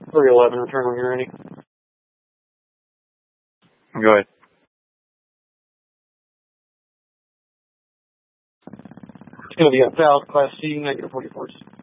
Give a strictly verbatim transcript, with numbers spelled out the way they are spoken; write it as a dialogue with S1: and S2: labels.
S1: three eleven, return when you're ready.
S2: Go ahead.
S1: It's going to be a South Class C, negative forty-fours.